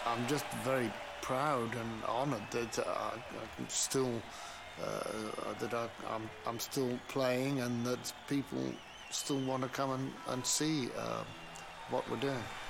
I'm just very proud and honoured that I'm still I'm still playing, and that people still want to come and see what we're doing.